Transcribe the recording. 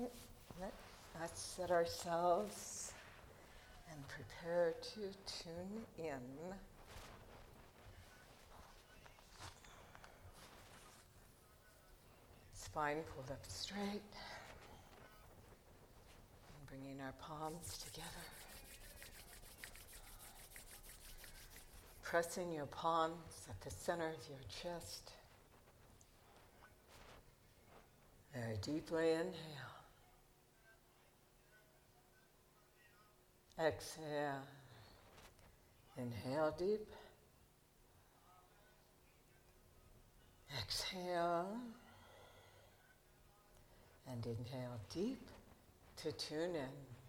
right, let's set ourselves and prepare to tune in. Spine pulled up straight. And bringing our palms together. Pressing your palms at the center of your chest. Very deeply inhale. Exhale. Inhale deep. Exhale. And inhale deep to tune in.